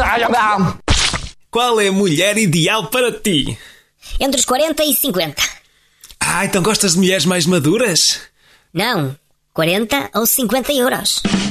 Qual é a mulher ideal para ti? Entre os 40 e 50. Então gostas de mulheres mais maduras? Não, 40 ou 50 euros.